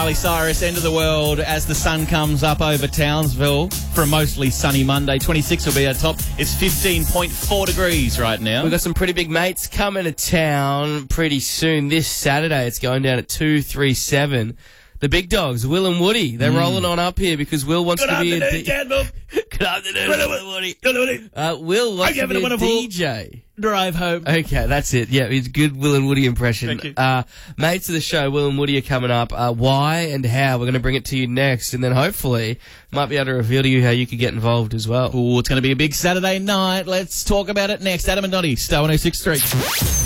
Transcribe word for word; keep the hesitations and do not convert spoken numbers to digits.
Miley Cyrus, End of the World, as the sun comes up over Townsville for a mostly sunny Monday. twenty-six will be our top. It's fifteen point four degrees right now. We've got some pretty big mates coming to town pretty soon. This Saturday, it's going down at two three seven. The big dogs, Will and Woody, they're mm. rolling on up here because Will wants Good to be a D J. Good afternoon, Will and Woody. Good afternoon. Uh, Will wants to be a D J. Drive home. Okay, that's it. Yeah, it's a good Will and Woody impression. Thank you. Uh, mates of the show, Will and Woody are coming up. Uh, why and how? We're going to bring it to you next, and then hopefully might be able to reveal to you how you could get involved as well. Oh, it's going to be a big Saturday night. Let's talk about it next. Adam and Dottie, Star one oh six point three.